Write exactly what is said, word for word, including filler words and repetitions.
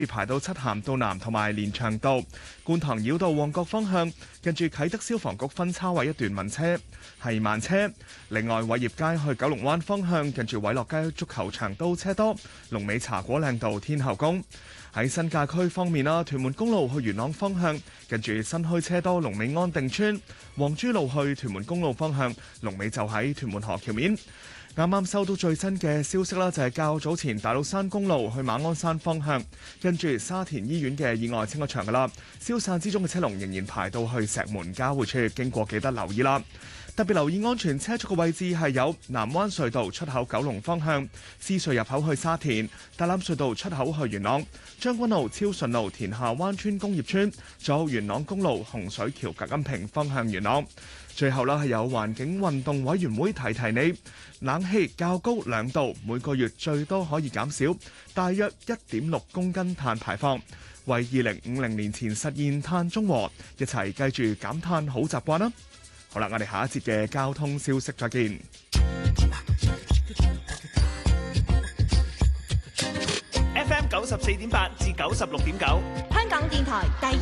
排到漆咸道南同埋連翔道、觀塘繞道旺角方向，近住啟德消防局分叉位一段慢車係慢車。另外，偉業街去九龍灣方向，近住偉樂街足球場都車多，龍尾茶果嶺道天后宮。喺新界區方面啦，屯門公路去元朗方向，近住新墟車多，龍尾安定村；黃珠路去屯門公路方向，龍尾就喺屯門河橋面。啱啱收到最新嘅消息啦，就係較早前大老山公路去馬鞍山方向，跟住沙田醫院嘅意外清咗場噶啦，消散之中嘅車龍仍然排到去石門交匯處，經過記得留意啦。特別留意安全車速嘅位置係有南灣隧道出口九龍方向、獅隧入口去沙田、大欖隧道出口去元朗、將軍澳超順路田下灣村工業村，仲有元朗公路洪水橋隔音屏方向元朗。最後啦，係有環境運動委員會提提你，冷氣較高兩度，每個月最多可以減少大約一點六公斤碳排放，為二零五零年前實現碳中和，一齊記住減碳好習慣啦！好啦，我哋下一節嘅交通消息再見。 F M 九十四點八至九十六點九， 香港電台第